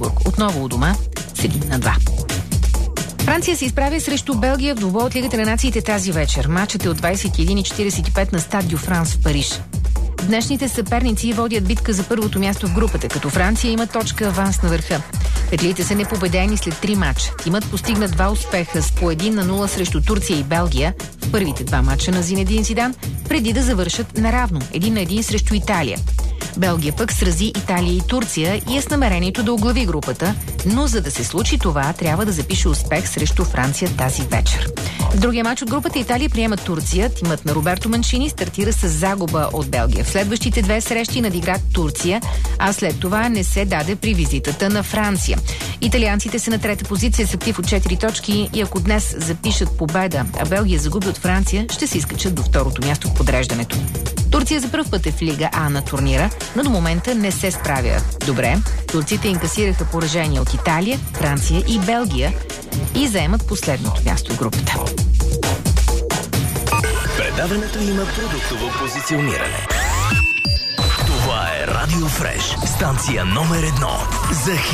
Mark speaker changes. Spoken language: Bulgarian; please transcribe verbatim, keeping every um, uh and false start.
Speaker 1: Отново у дома с един на два. Франция се изправя срещу Белгия в двубой от Лигата на нациите тази вечер. Матчът е от двадесет и една и четиридесет и пет на Стад Дю Франс в Париж. Днешните съперници водят битка за първото място в групата, като Франция има точка аванс на върха. Петлите са непобедени след три матча. Тимът постигна два успеха с по един на нула срещу Турция и Белгия в първите два матча на Зинедин Зидан, преди да завършат наравно един на един срещу Италия. Белгия пък срази Италия и Турция и е с намерението да оглави групата, но за да се случи това, трябва да запише успех срещу Франция тази вечер. В другия матч от групата Италия приема Турция. Тимът на Роберто Манчини стартира с загуба от Белгия. В следващите две срещи надигра Турция, а след това не се даде при визитата на Франция. Италианците са на трета позиция с актив от четири точки и ако днес запишат победа, а Белгия загуби от Франция, ще се изкачат до второто място в подреждането. Турция за пръв път е в Лига А на турнира, но до момента не се справя добре. Турците инкасираха поражения от Италия, Франция и Белгия и заемат последното място в групата.
Speaker 2: Предаването има продуктово позициониране. Това е Радио Фреш, станция номер едно за